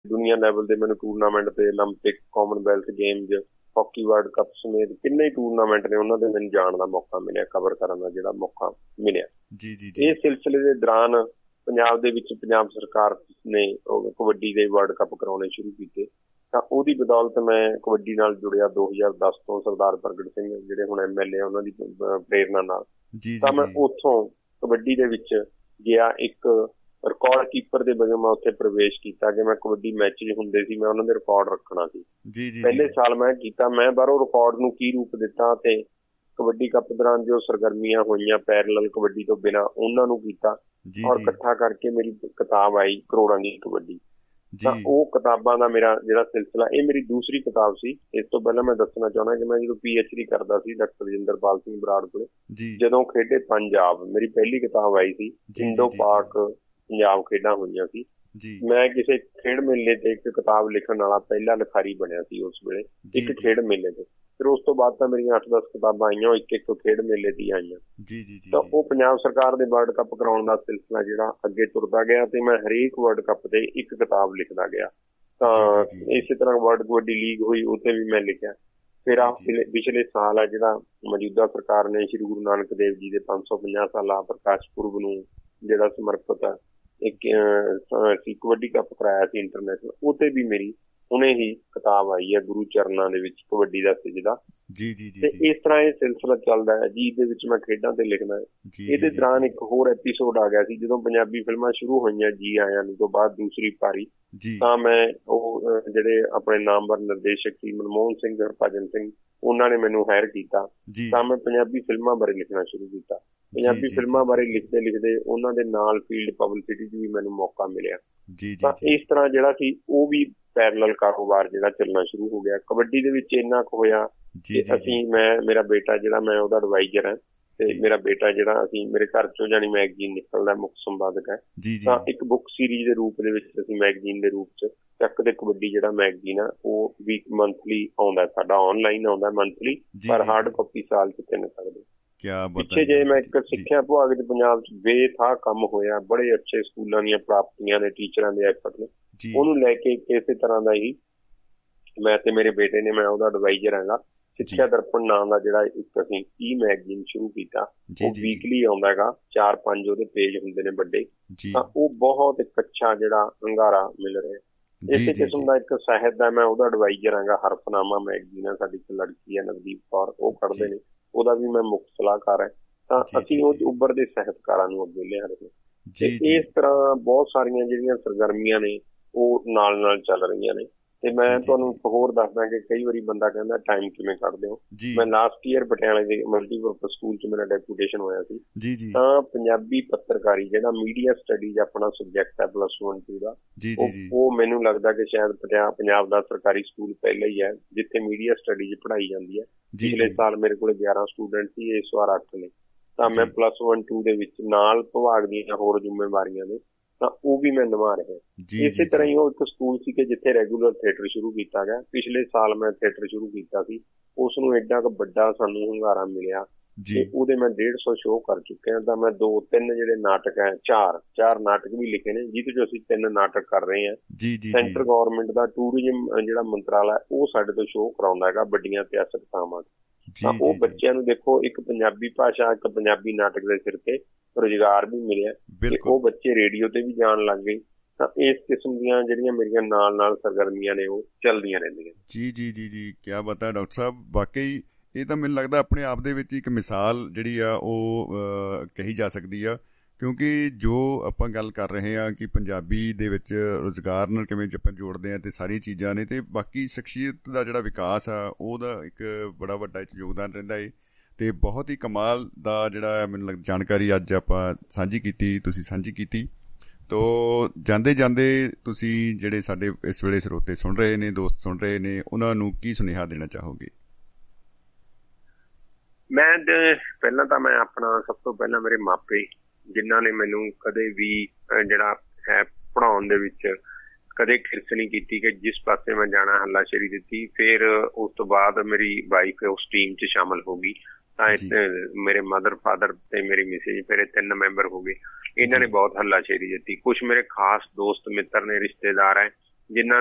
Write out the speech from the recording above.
ਦੁਨੀਆ ਲੈਵਲ ਦੇ ਮੈਨੂੰ ਟੂਰਨਾਮੈਂਟ ਤੇ Olympic, Commonwealth games, hockey world cup ਸਮੇਤ ਕਿੰਨੇ ਟੂਰਨਾਮੈਂਟ ਨੇ ਉਹਨਾਂ ਦੇ ਮੈਨੂੰ ਜਾਣ ਦਾ ਮੌਕਾ ਮਿਲਿਆ, ਕਵਰ ਕਰਨ ਦਾ ਜਿਹੜਾ ਮੌਕਾ ਮਿਲਿਆ। ਜੀ ਜੀ ਜੀ। ਇਹ ਸਿਲਸਿਲੇ ਦੇ ਦੌਰਾਨ ਪੰਜਾਬ ਦੇ ਵਿੱਚ ਪੰਜਾਬ ਸਰਕਾਰ ਨੇ ਕਬੱਡੀ ਦੇ ਵਰਲਡ ਕੱਪ ਕਰਾਉਣੇ ਸ਼ੁਰੂ ਕੀਤੇ, ਤਾਂ ਉਹਦੀ ਬਦੌਲਤ ਮੈਂ ਕਬੱਡੀ ਨਾਲ ਜੁੜਿਆ 2010 ਤੋਂ। ਸਰਦਾਰ ਪ੍ਰਗਟ ਸਿੰਘ ਜਿਹੜੇ ਹੁਣ MLA, ਉਹਨਾਂ ਦੀ ਪ੍ਰੇਰਨਾ ਨਾਲ ਤਾਂ ਮੈਂ ਉੱਥੋਂ ਕਬੱਡੀ ਦੇ ਵਿੱਚ ਗਿਆ। ਇੱਕ ਰਿਕਾਰਡ ਕੀਪਰ ਦੇ ਵਜੋਂ ਮੈਂ ਉੱਥੇ ਪ੍ਰਵੇਸ਼ ਕੀਤਾ ਕਿ ਮੈਂ ਕਬੱਡੀ ਮੈਚ ਹੁੰਦੇ ਸੀ, ਮੈਂ ਉਹਨਾਂ ਦੇ ਰਿਕਾਰਡ ਰੱਖਣਾ ਸੀ। ਪਹਿਲੇ ਸਾਲ ਮੈਂ ਕੀਤਾ, ਮੈਂ ਬਾਹਰੋਂ ਰਿਕਾਰਡ ਨੂੰ ਕੀ ਰੂਪ ਦਿੱਤਾ ਤੇ ਕਬੱਡੀ ਕੱਪ ਦੌਰਾਨ ਜੋ ਸਰਗਰਮੀਆਂ ਹੋਈਆਂ ਪੈਰਲਲ ਕਬੱਡੀ ਤੋਂ ਬਿਨਾਂ ਉਹਨਾਂ ਨੂੰ ਕੀਤਾ, ਔਰ ਇਕੱਠਾ ਕਰਕੇ ਮੇਰੀ ਕਿਤਾਬ ਆਈ ਕਰੋੜਾਂ ਦੀ ਕਬੱਡੀ। ਤਾਂ ਉਹ ਕਿਤਾਬਾਂ ਦਾ ਮੇਰਾ ਜਿਹੜਾ ਸਿਲਸਿਲਾ, ਇਹ ਮੇਰੀ ਦੂਸਰੀ ਕਿਤਾਬ ਸੀ। ਇਸ ਤੋਂ ਪਹਿਲਾਂ ਮੈਂ ਦੱਸਣਾ ਚਾਹੁੰਦਾ ਕਿ ਮੈਂ ਜਦੋਂ PhD ਕਰਦਾ ਸੀ ਡਾਕਟਰ ਰਜਿੰਦਰਪਾਲ ਸਿੰਘ ਬਰਾੜ ਕੋਲੇ, ਜਦੋਂ ਖੇਡੇ ਪੰਜਾਬ, ਮੇਰੀ ਪਹਿਲੀ ਕਿਤਾਬ ਆਈ ਸੀ। ਇੰਡੋ ਪਾਕ ਪੰਜਾਬ ਖੇਡਾਂ ਹੋਈਆਂ ਸੀ। ਮੈਂ ਕਿਸੇ ਖੇਡ ਮੇਲੇ ਤੇ ਇੱਕ ਕਿਤਾਬ ਲਿਖਣ ਵਾਲਾ ਪਹਿਲਾ ਲਿਖਾਰੀ ਬਣਿਆ ਸੀ ਉਸ ਵੇਲੇ, ਇੱਕ ਖੇਡ ਮੇਲੇ ਤੇ। ਫਿਰ ਉਸ ਤੋਂ ਬਾਅਦ ਤਾਂ ਮੇਰੀਆਂ 8-10 ਕਿਤਾਬਾਂ ਆਈਆਂ, ਉਹ ਇੱਕ ਖੇਡ ਮੇਲੇ ਦੀ ਆਈਆਂ। ਤਾਂ ਉਹ ਪੰਜਾਬ ਸਰਕਾਰ ਦੇ ਵਰਲਡ ਕੱਪ ਕਰਾਉਣ ਦਾ ਸਿਲਸਿਲਾ ਜਿਹੜਾ ਅੱਗੇ ਤੁਰਦਾ ਗਿਆ ਤੇ ਮੈਂ ਹਰੇਕ ਵਰਲਡ ਕੱਪ ਤੇ ਇੱਕ ਕਿਤਾਬ ਲਿਖਦਾ ਗਿਆ। ਤਾਂ ਇਸੇ ਤਰ੍ਹਾਂ ਵਰਲਡ ਕਬੱਡੀ ਲੀਗ ਹੋਈ, ਉੱਥੇ ਵੀ ਮੈਂ ਲਿਖਿਆ। ਫਿਰ ਪਿਛਲੇ ਸਾਲ ਆ ਜਿਹੜਾ ਮੌਜੂਦਾ ਸਰਕਾਰ ਨੇ ਸ਼੍ਰੀ ਗੁਰੂ ਨਾਨਕ ਦੇਵ ਜੀ ਦੇ 550 ਸਾਲਾ ਪ੍ਰਕਾਸ਼ ਪੁਰਬ ਨੂੰ ਜਿਹੜਾ ਸਮਰਪਿਤ ਇੱਕ ਕਬੱਡੀ ਕੱਪ ਕਰਾਇਆ ਸੀ ਇੰਟਰਨੈਸ਼ਨਲ, ਉਹਤੇ ਵੀ ਮੇਰੀ ਹੁਣੇ ਹੀ ਕਿਤਾਬ ਆਈ ਹੈ, ਗੁਰੂ ਚਰਨਾਂ ਦੇ ਵਿੱਚ ਕਬੱਡੀ ਦਾ ਸਿਜਦਾ। ਤੇ ਇਸ ਤਰ੍ਹਾਂ ਇਹ ਸਿਲਸਿਲਾ ਚੱਲਦਾ ਹੈ ਜੀ। ਇਹਦੇ ਵਿੱਚ ਮੈਂ ਖੇਡਾਂ ਤੇ ਲਿਖਦਾ ਹੈ। ਇਹਦੇ ਦੌਰਾਨ ਇੱਕ ਹੋਰ ਐਪੀਸੋਡ ਆ ਗਿਆ ਸੀ ਜਦੋਂ ਪੰਜਾਬੀ ਫਿਲਮਾਂ ਸ਼ੁਰੂ ਹੋਈਆਂ ਜੀ ਆਇਆਂ ਨੂੰ ਤੋਂ ਬਾਅਦ ਦੂਸਰੀ ਪਾਰੀ, ਤਾਂ ਮੈਂ ਉਹ ਜਿਹੜੇ ਆਪਣੇ ਨਾਮਵਰ ਨਿਰਦੇਸ਼ਕ ਸੀ ਮਨਮੋਹਨ ਸਿੰਘ, ਹਰਭਜਨ ਸਿੰਘ, ਉਹਨਾਂ ਨੇ ਮੈਨੂੰ ਹਾਇਰ ਕੀਤਾ। ਤਾਂ ਮੈਂ ਪੰਜਾਬੀ ਫਿਲਮਾਂ ਬਾਰੇ ਲਿਖਣਾ ਸ਼ੁਰੂ ਕੀਤਾ। ਪੰਜਾਬੀ ਫਿਲਮਾਂ ਬਾਰੇ ਲਿਖਦੇ ਲਿਖਦੇ ਉਹਨਾਂ ਦੇ ਨਾਲ ਫੀਲਡ ਪਬਲਿਸਿਟੀ 'ਚ ਵੀ ਮੈਨੂੰ ਮੌਕਾ ਮਿਲਿਆ। ਤਾਂ ਇਸ ਤਰ੍ਹਾਂ ਜਿਹੜਾ ਸੀ ਉਹ ਵੀ ਪੈਰਲਲ ਕਾਰੋਬਾਰ ਜਿਹੜਾ ਚੱਲਣਾ ਸ਼ੁਰੂ ਹੋ ਗਿਆ। ਕਬੱਡੀ ਦੇ ਵਿੱਚ ਇੰਨਾ ਕੁ ਹੋਇਆ ਕਿ ਅਸੀਂ, ਮੇਰਾ ਬੇਟਾ ਜਿਹੜਾ, ਮੈਂ ਉਹਦਾ ਐਡਵਾਈਜ਼ਰ ਹਾਂ, ਤੇ ਮੇਰਾ ਬੇਟਾ ਜਿਹੜਾ, ਅਸੀਂ ਮੇਰੇ ਘਰ ਚੋਂ ਜਾਣੀ ਮੈਗਜ਼ੀਨ ਨਿਕਲਦਾ, ਮੁੱਖ ਸੰਪਾਦਕ ਹੈ। ਤਾਂ ਇੱਕ ਬੁੱਕ ਸੀਰੀਜ਼ ਦੇ ਰੂਪ ਦੇ ਵਿੱਚ ਅਸੀਂ ਮੈਗਜ਼ੀਨ ਦੇ ਰੂਪ 'ਚ ਚੱਕ ਦੇ ਕਬੱਡੀ ਜਿਹੜਾ ਮੈਗਜ਼ੀਨ ਆ ਉਹ ਵੀ ਮੰਥਲੀ ਆਉਂਦਾ, ਸਾਡਾ ਆਨਲਾਈਨ ਆਉਂਦਾ ਮੰਥਲੀ, ਪਰ ਹਾਰਡ ਕਾਪੀ ਸਾਲ 'ਚ 3 ਸਕਦੇ। ਪਿੱਛੇ ਜੇ ਮੈਂ ਇੱਕ ਸਿੱਖਿਆ ਵਿਭਾਗ ਚ ਪੰਜਾਬ ਚ ਬੇਥਾਹ ਕੰਮ ਹੋਇਆ, ਬੜੇ ਅੱਛੇ ਸਕੂਲਾਂ ਦੀਆਂ ਪ੍ਰਾਪਤੀਆਂ ਨੇ, ਟੀਚਰਾਂ ਦੇ ਐਫਰਟ ਨੇ, ਉਹਨੂੰ ਲੈ ਕੇ ਇਸੇ ਤਰ੍ਹਾਂ ਦਾ ਹੀ ਮੈਂ ਤੇ ਮੇਰੇ ਬੇਟੇ ਨੇ, ਮੈਂ ਉਹਦਾ ਐਡਵਾਈਜ਼ਰ ਹੈਗਾ। ਸਿੱਖਿਆ ਦਰਪਣ ਨਾਮ ਦਾ ਜਿਹੜਾ ਇੱਕ ਅਸੀਂ ਮੈਗਜ਼ੀਨ ਸ਼ੁਰੂ ਕੀਤਾ, ਉਹ ਵੀਕਲੀ ਆਉਂਦਾ ਹੈਗਾ, 4-5 ਉਹਦੇ ਪੇਜ ਹੁੰਦੇ ਨੇ ਵੱਡੇ। ਤਾਂ ਉਹ ਬਹੁਤ ਇੱਕ ਅੱਛਾ ਜਿਹੜਾ ਹੁੰਗਾਰਾ ਮਿਲ ਰਿਹਾ। ਇਸੇ ਕਿਸਮ ਦਾ ਇੱਕ ਸਾਹਿਤ ਦਾ ਮੈਂ ਉਹਦਾ ਐਡਵਾਈਜ਼ਰ ਹੈਗਾ, ਹਰਫਨਾਮਾ ਮੈਗਜ਼ੀਨ ਹੈ, ਸਾਡੀ ਇੱਕ ਲੜਕੀ ਹੈ ਨਵਦੀਪ ਕੌਰ, ਉਹ ਕੱਢਦੇ ਨੇ, ਉਹਦਾ ਵੀ ਮੈਂ ਮੁੱਖ ਸਲਾਹਕਾਰ ਹੈ। ਤਾਂ ਅਸੀਂ ਉਹ ਉੱਭਰਦੇ ਸਾਹਿਤਕਾਰਾਂ ਨੂੰ ਅੱਗੇ ਲਿਆ ਰਹੇ ਤੇ ਇਸ ਤਰ੍ਹਾਂ ਬਹੁਤ ਸਾਰੀਆਂ ਜਿਹੜੀਆਂ ਸਰਗਰਮੀਆਂ ਨੇ ਉਹ ਨਾਲ ਨਾਲ ਚੱਲ ਰਹੀਆਂ ਨੇ। ਤੇ ਮੈਂ ਤੁਹਾਨੂੰ ਹੋਰ ਦੱਸਦਾ ਕਿ ਕਈ ਵਾਰੀ ਬੰਦਾ ਕਹਿੰਦਾ ਟਾਈਮ ਕਿਵੇਂ ਕੱਢਦੇ ਹੋ। ਮੈਂ ਲਾਸਟ ਈਅਰ ਪਟਿਆਲੇ ਦੇ ਮਲਟੀਪਰਪਜ਼ ਸਕੂਲ 'ਚ ਮੇਰਾ ਡੈਪੂਟੇਸ਼ਨ ਹੋਇਆ ਸੀ। ਤਾਂ ਪੰਜਾਬੀ ਪੱਤਰਕਾਰੀ ਜਿਹੜਾ ਮੀਡੀਆ ਸਟੱਡੀਜ਼ ਆਪਣਾ ਸਬਜੈਕਟ ਹੈ +1-2 ਦਾ, ਉਹ ਮੈਨੂੰ ਲੱਗਦਾ ਕਿ ਸ਼ਾਇਦ ਪੰਜਾਬ ਦਾ ਸਰਕਾਰੀ ਸਕੂਲ ਪਹਿਲਾ ਹੀ ਹੈ ਜਿੱਥੇ ਮੀਡੀਆ ਸਟੱਡੀਜ਼ ਪੜ੍ਹਾਈ ਜਾਂਦੀ ਹੈ। ਪਿਛਲੇ ਸਾਲ ਮੇਰੇ ਕੋਲ 11 ਸਟੂਡੈਂਟ ਸੀ, ਇਸ ਵਾਰ 8 ਨੇ। ਤਾਂ ਮੈਂ +1-2 ਦੇ ਵਿੱਚ ਨਾਲ ਵਿਭਾਗ ਦੀਆਂ ਹੋਰ ਜ਼ਿੰਮੇਵਾਰੀਆਂ ਨੇ, ਤਾਂ ਉਹ ਵੀ ਮੈਂ ਨਿਭਾ ਰਿਹਾ। ਇਸੇ ਤਰ੍ਹਾਂ ਹੀ ਉਹ ਇੱਕ ਸਕੂਲ ਸੀ ਕਿ ਜਿੱਥੇ ਰੈਗੂਲਰ ਥੀਏਟਰ ਸ਼ੁਰੂ ਕੀਤਾ ਗਿਆ। ਪਿਛਲੇ ਸਾਲ ਮੈਂ ਥੀਏਟਰ ਸ਼ੁਰੂ ਕੀਤਾ ਸੀ, ਉਸ ਨੂੰ ਏਡਾ ਕੁ ਵੱਡਾ ਸਾਨੂੰ ਹੁੰਗਾਰਾ ਮਿਲਿਆ ਤੇ ਉਹਦੇ ਮੈਂ 150 ਸ਼ੋਅ ਕਰ ਚੁੱਕਿਆ। ਤਾਂ ਮੈਂ 2-3 ਜਿਹੜੇ ਨਾਟਕ ਹੈ, ਚਾਰ ਨਾਟਕ ਵੀ ਲਿਖੇ ਨੇ, ਜਿਹਦੇ ਚ ਅਸੀਂ 3 ਨਾਟਕ ਕਰ ਰਹੇ ਹਾਂ। ਸੈਂਟਰ ਗਵਰਨਮੈਂਟ ਦਾ ਟੂਰਿਜ਼ਮ ਜਿਹੜਾ ਮੰਤਰਾਲਾ, ਉਹ ਸਾਡੇ ਤੋਂ ਸ਼ੋਅ ਕਰਾਉਂਦਾ ਹੈਗਾ ਵੱਡੀਆਂ ਇਤਿਹਾਸਕ ਥਾਵਾਂ। ਤਾਂ ਉਹ ਬੱਚਿਆਂ ਨੂੰ ਦੇਖੋ, ਇੱਕ ਪੰਜਾਬੀ ਭਾਸ਼ਾ, ਇੱਕ ਪੰਜਾਬੀ ਨਾਟਕ ਦੇ ਸਿਰ ਤੇ ਰੁਜ਼ਗਾਰ ਵੀ ਮਿਲਿਆ ਤੇ ਉਹ ਬੱਚੇ ਰੇਡੀਓ ਤੇ ਵੀ ਜਾਣ ਲੱਗ ਗਏ। ਤਾਂ ਇਸ ਕਿਸਮ ਦੀਆਂ ਜਿਹੜੀਆਂ ਮੇਰੀਆਂ ਨਾਲ ਨਾਲ ਸਰਗਰਮੀਆਂ ਨੇ ਉਹ ਚੱਲਦੀਆਂ ਰਹਿੰਦੀਆਂ। ਜੀ ਕਿਆ ਬਾਤ ਹੈ ਡਾਕਟਰ ਸਾਹਿਬ। ਵਾਕਈ ਇਹ ਤਾਂ ਮੈਨੂੰ ਲੱਗਦਾ ਆਪਣੇ ਆਪ ਦੇ ਵਿੱਚ ਇੱਕ ਮਿਸਾਲ ਜਿਹੜੀ ਆ ਉਹ ਕਹੀ ਜਾ ਸਕਦੀ ਆ, ਕਿਉਂਕਿ ਜੋ ਆਪਾਂ ਗੱਲ ਕਰ ਰਹੇ ਹਾਂ ਕਿ ਪੰਜਾਬੀ ਦੇ ਵਿੱਚ ਰੁਜ਼ਗਾਰ ਨਾਲ ਕਿਵੇਂ ਆਪਾਂ ਜੋੜਦੇ ਹਾਂ ਤੇ ਸਾਰੀਆਂ ਚੀਜ਼ਾਂ ਨੇ, ਤੇ ਬਾਕੀ ਸ਼ਖਸੀਅਤ ਦਾ ਜਿਹੜਾ ਵਿਕਾਸ ਆ ਉਹਦਾ ਇੱਕ ਬੜਾ ਵੱਡਾ ਯੋਗਦਾਨ ਰਹਿੰਦਾ ਹੈ। ਤੇ ਬਹੁਤ ਹੀ ਕਮਾਲ ਦਾ ਜਿਹੜਾ ਮੈਨੂੰ ਲੱਗਦਾ ਜਾਣਕਾਰੀ ਅੱਜ ਆਪਾਂ ਸਾਂਝੀ ਕੀਤੀ। ਤੋ ਜਾਂਦੇ ਜਾਂਦੇ ਤੁਸੀਂ ਜਿਹੜੇ ਸਾਡੇ ਇਸ ਵੇਲੇ ਸਰੋਤੇ ਸੁਣ ਰਹੇ ਨੇ, ਦੋਸਤ ਸੁਣ ਰਹੇ ਨੇ, ਉਹਨਾਂ ਨੂੰ ਕੀ ਸੁਨੇਹਾ ਦੇਣਾ ਚਾਹੋਗੇ? ਮੈਂ ਪਹਿਲਾਂ ਤਾਂ ਮੈਂ ਆਪਣਾ ਸਭ ਤੋਂ ਪਹਿਲਾਂ ਮੇਰੇ ਮਾਪੇ, ਜਿਨ੍ਹਾਂ ਨੇ ਮੈਨੂੰ ਕਦੇ ਵੀ ਜਿਹੜਾ ਹੈ ਪੜ੍ਹਾਉਣ ਦੇ ਵਿੱਚ ਕਦੇ ਖਿਰਸ ਨਹੀਂ ਕੀਤੀ ਕਿ ਜਿਸ ਪਾਸੇ ਮੈਂ ਜਾਣਾ ਹੱਲਾਸ਼ੇਰੀ ਦਿੱਤੀ। ਫਿਰ ਉਸ ਤੋਂ ਬਾਅਦ ਮੇਰੀ ਵਾਈਫ ਉਸ ਟੀਮ 'ਚ ਸ਼ਾਮਲ ਹੋ ਗਈ। ਤਾਂ ਮੇਰੇ ਮਦਰ, ਫਾਦਰ ਤੇ ਮੇਰੀ ਮਿਸੇਜ, ਫਿਰ 3 ਮੈਂਬਰ ਹੋ ਗਏ। ਇਹਨਾਂ ਨੇ ਬਹੁਤ ਹੱਲਾਸ਼ੇਰੀ ਦਿੱਤੀ। ਕੁਛ ਮੇਰੇ ਖਾਸ ਦੋਸਤ ਮਿੱਤਰ ਨੇ, ਰਿਸ਼ਤੇਦਾਰ ਹੈ, ਜਿਨ੍ਹਾਂ